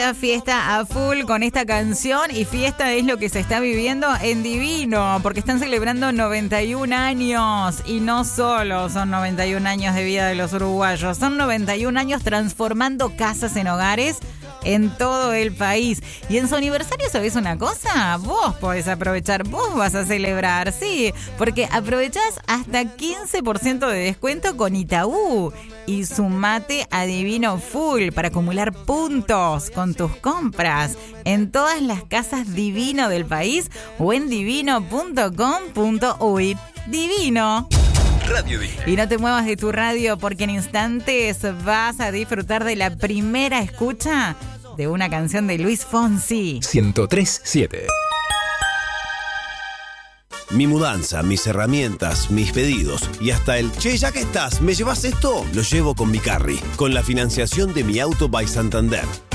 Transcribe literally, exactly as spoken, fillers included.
Fiesta a full con esta canción, y fiesta es lo que se está viviendo en Divino, porque están celebrando noventa y un años, y no solo son noventa y un años de vida de los uruguayos, son noventa y un años transformando casas en hogares en todo el país. Y en su aniversario, ¿sabés una cosa? Vos podés aprovechar, vos vas a celebrar, sí, porque aprovechás hasta quince por ciento de descuento con Itaú. Y sumate a Divino Full para acumular puntos con tus compras en todas las casas Divino del país o en divino punto com punto uy. Divino. Radio Disney. Y no te muevas de tu radio, porque en instantes vas a disfrutar de la primera escucha de una canción de Luis Fonsi. ciento tres punto siete. Mi mudanza, mis herramientas, mis pedidos y hasta el che, ya que estás, ¿me llevas esto? Lo llevo con mi carry, con la financiación de Mi Auto by Santander.